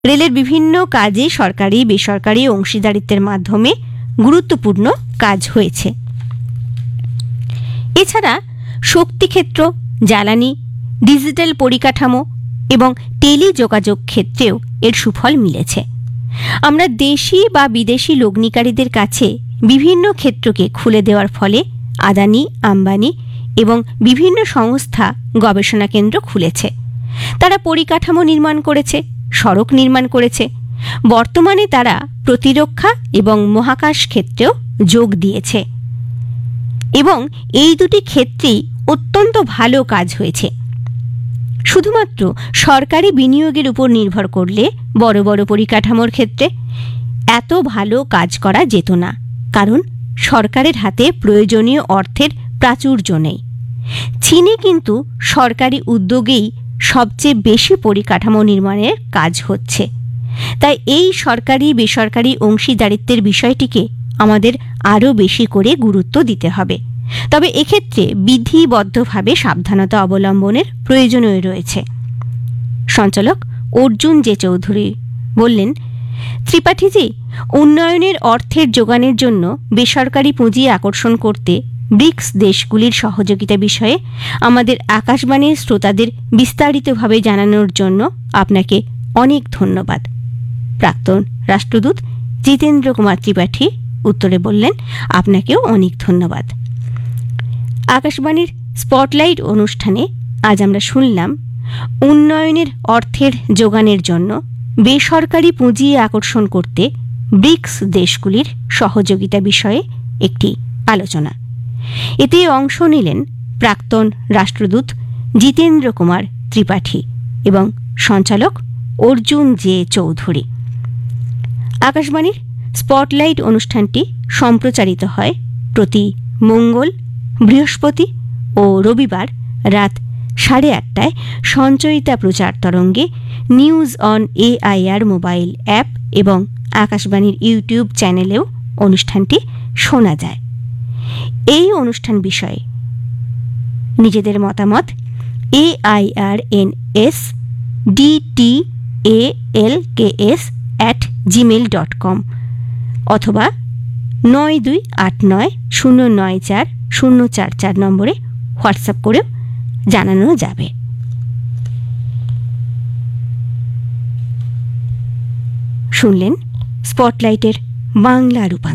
রেলের বিভিন্ন কাজে সরকারি বেসরকারি অংশীদারিত্বের মাধ্যমে গুরুত্বপূর্ণ কাজ হয়েছে। এছাড়া শক্তিক্ষেত্র, জ্বালানি, ডিজিটাল পরিকাঠামো এবং টেলিযোগাযোগ ক্ষেত্রেও এর সুফল মিলেছে। আমরা দেশি বা বিদেশি লগ্নিকারীদের কাছে বিভিন্ন ক্ষেত্রকে খুলে দেওয়ার ফলে আদানি, আম্বানি এবং বিভিন্ন সংস্থা গবেষণা কেন্দ্র খুলেছে। তারা পরিকাঠামো নির্মাণ করেছে, সড়ক নির্মাণ করেছে। বর্তমানে তারা প্রতিরক্ষা এবং মহাকাশ ক্ষেত্রেও যোগ দিয়েছে এবং এই দুটি ক্ষেত্রেই অত্যন্ত ভালো কাজ হয়েছে। শুধুমাত্র সরকারি বিনিয়োগের উপর নির্ভর করলে বড় বড় পরিকাঠামোর ক্ষেত্রে এত ভালো কাজ করা যেত না, কারণ সরকারের হাতে প্রয়োজনীয় অর্থের প্রাচুর্য নেই। চীনে কিন্তু সরকারি উদ্যোগেই সবচেয়ে বেশি পরিকাঠামো নির্মাণের কাজ হচ্ছে। তাই এই সরকারি বেসরকারি অংশীদারিত্বের বিষয়টিকে আমাদের আরও বেশি করে গুরুত্ব দিতে হবে। তবে এক্ষেত্রে বিধিবদ্ধভাবে সাবধানতা অবলম্বনের প্রয়োজনীয় রয়েছে। সঞ্চালক অর্জুন জে চৌধুরী বললেন, ত্রিপাঠীজি, উন্নয়নের অর্থের যোগানের জন্য বেসরকারি পুঁজি আকর্ষণ করতে ব্রিক্স দেশগুলির সহযোগিতা বিষয়ে আমাদের আকাশবাণীর শ্রোতাদের বিস্তারিতভাবে জানানোর জন্য আপনাকে অনেক ধন্যবাদ। প্রাক্তন রাষ্ট্রদূত জিতেন্দ্র কুমার ত্রিপাঠী উত্তরে বললেন, আপনাকেও অনেক ধন্যবাদ। আকাশবাণীর স্পটলাইট অনুষ্ঠানে আজ আমরা শুনলাম উন্নয়নের অর্থের যোগানের জন্য বেসরকারি পুঁজি আকর্ষণ করতে ব্রিক্স দেশগুলির সহযোগিতা বিষয়ে একটি আলোচনা। এতে অংশ নিলেন প্রাক্তন রাষ্ট্রদূত জিতেন্দ্র কুমার ত্রিপাঠী এবং সঞ্চালক অর্জুন জে চৌধুরী। আকাশবাণীর স্পটলাইট অনুষ্ঠানটি সম্প্রচারিত হয় প্রতি মঙ্গল, বৃহস্পতি ও রবিবার রাত 8:30টায় সঞ্চয়িতা প্রচার তরঙ্গে news on AIR mobile app এবং আকাশবাণীর ইউটিউব চ্যানেলেও অনুষ্ঠানটি শোনা যায়। এই অনুষ্ঠান বিষয়ে নিজেদের মতামত airnsdtalks@gmail.com অথবা 9289094044 নম্বরে হোয়াটসঅ্যাপ করেও জানানো যাবে। শুনলেন স্পটলাইটের বাংলা রূপান্তর।